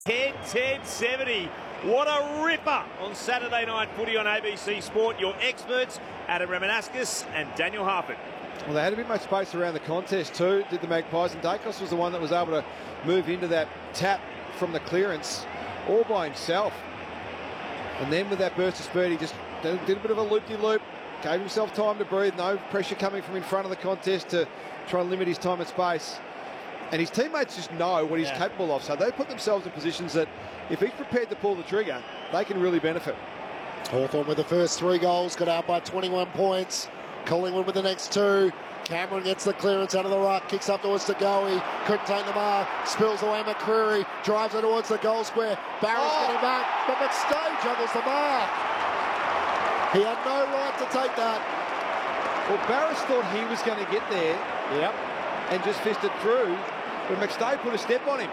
10-10-70. What a ripper on Saturday night footy on ABC Sport. Your experts, Adam Remenascus and Daniel Harpin. Well, they had a bit much space around the contest too, did the Magpies, and Dacos was the one that was able to move into that tap from the clearance all by himself. And then with that burst of speed, he just did a bit of a loop-de-loop, gave himself time to breathe, no pressure coming from in front of the contest to try and limit his time and space. And his teammates just know what he's capable of, so they put themselves in positions that if he's prepared to pull the trigger, they can really benefit. Hawthorn with the first 3 goals, got out by 21 points. Collingwood with the next 2. Cameron gets the clearance out of the ruck, kicks up towards Tagoe, couldn't take the mark, spills away McCreary, drives it towards the goal square. Barry's getting back, but McStay juggles the mark. He had no right to take that. Well, Barris thought he was going to get there and just fist it through, but McStay put a step on him.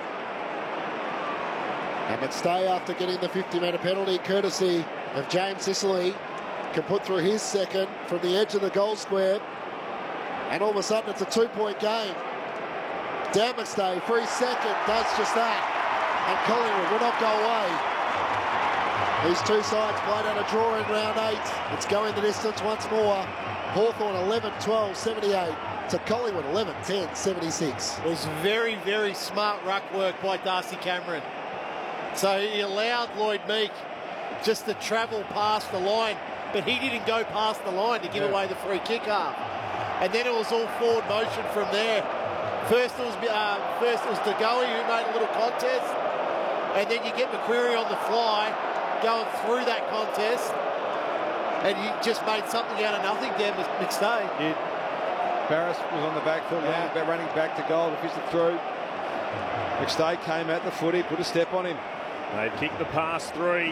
And McStay, after getting the 50-metre penalty, courtesy of James Sicily, can put through his second from the edge of the goal square. And all of a sudden, it's a 2-point game. Dan McStay, for his second, does just that. And Collingwood will not go away. These two sides played out a draw in round 8. It's going the distance once more. Hawthorn 11-12-78 to Collingwood 11-10-76. It was very, very smart ruck work by Darcy Cameron. So he allowed Lloyd Meek just to travel past the line, but he didn't go past the line to give away the free kick half. And then it was all forward motion from there. First it was Tagoe who made a little contest, and then you get McCreary on the fly going through that contest, and he just made something out of nothing there, McStay. Barris was on the back foot, running back to goal to fist it through. McStay came at the footy, put a step on him. They kicked the pass 3.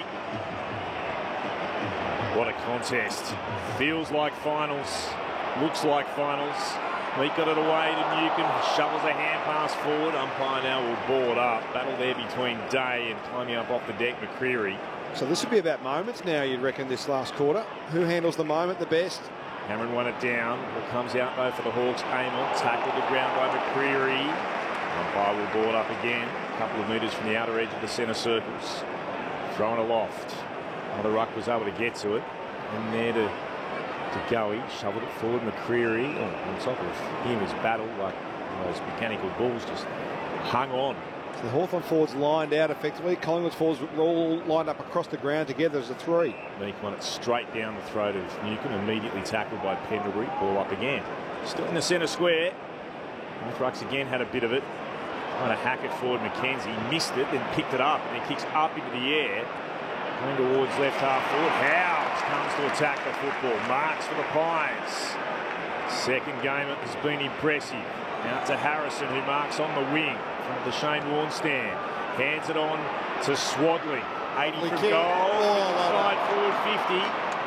What a contest. Feels like finals. Looks like finals. Meek got it away to Newcomb. Shovels a hand pass forward. Umpire now will board up. Battle there between Day and climbing up off the deck, McCreary. So this would be about moments now, you'd reckon, this last quarter. Who handles the moment the best? Cameron won it down. It comes out though for the Hawks. Amon tackled the ground by McCreary. Umpire will board up again. A couple of metres from the outer edge of the centre circles. Thrown aloft. The ruck was able to get to it. And there to Goey, shoveled it forward. McCreary on top of him is battle like those mechanical balls, just hung on. So the Hawthorn forwards lined out effectively. Collingwood's forwards were all lined up across the ground together as a 3. Meek won it straight down the throat of Newcomb, immediately tackled by Pendlebury. Ball up again. Still in the centre square. North Rucks again had a bit of it. Trying to hack it forward, McKenzie missed it, then picked it up, and then kicks up into the air. Going towards left half forward. Howes comes to attack the football. Marks for the Pies. Second game it has been impressive. Out to Harrison, who marks on the wing from the Shane Warne stand. Hands it on to Swadley. 80 from goal. Inside forward 50.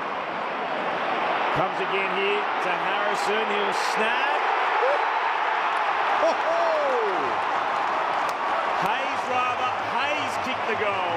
Comes again here to Harrison. He'll snap. Hayes kicked the goal.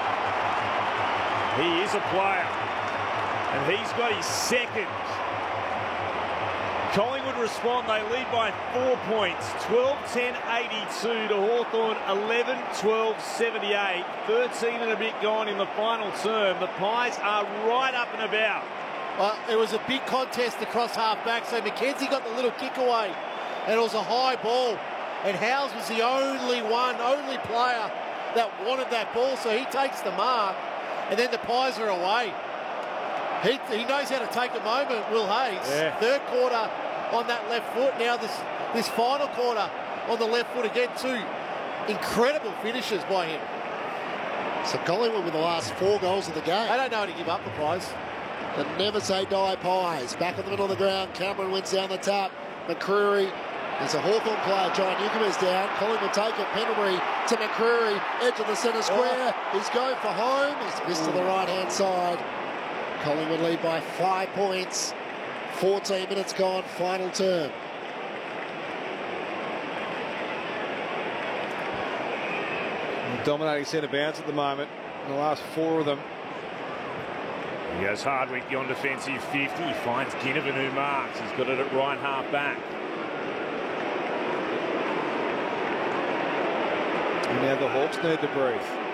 He is a player, and he's got his second. Collingwood respond. They lead by 4 points. 12-10-82 to Hawthorn. 11-12-78. 13 and a bit gone in the final term. The Pies are right up and about. Well, it was a big contest across half-back, so McKenzie got the little kick away, and it was a high ball. And Howes was the only player that wanted that ball, so he takes the mark, and then the Pies are away. He knows how to take a moment, Will Hayes. Third quarter on that left foot. Now this final quarter on the left foot again, 2 incredible finishes by him. So Collingwood with the last 4 goals of the game. They don't know how to give up the Pies. The never say die Pies. Back in the middle of the ground. Cameron wins down the tap. McCreary. There's a Hawthorn player. John Newcomb is down. Collingwood take it. Pendlebury to McCreary. Edge of the centre square. He's going for home. He's missed to the right-hand side. Collingwood lead by 5 points. 14 minutes gone. Final term. Dominating centre bounce at the moment. The last 4 of them. He goes Hardwick on defensive 50. He finds Ginnivan, who marks. He's got it at right half back. Now the Hawks need to breathe.